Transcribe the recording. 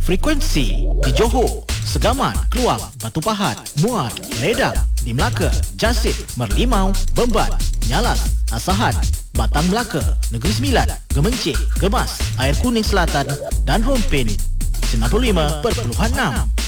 Frekuensi di Johor, Segamat, Keluang, Batu Pahat, Muar, Ledak, di Melaka, Jasip, Merlimau, Bemban, Nyalas, Asahan, Batang Melaka, Negeri Sembilan, Gemencik, Gemas, Air Kuning Selatan dan Rompin 95.6.